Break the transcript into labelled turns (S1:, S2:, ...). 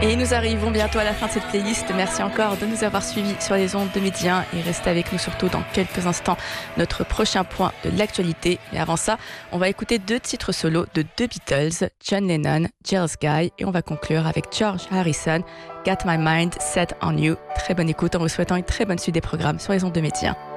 S1: Et nous arrivons bientôt à la fin de cette playlist. Merci encore de nous avoir suivis sur les ondes de Midi 1 et restez avec nous surtout dans quelques instants notre prochain point de l'actualité. Mais avant ça, on va écouter 2 titres solos de 2 Beatles, John Lennon, Jealous Guy, et on va conclure avec George Harrison, Got My Mind Set on You. Très bonne écoute en vous souhaitant une très bonne suite des programmes sur les ondes de Midi 1.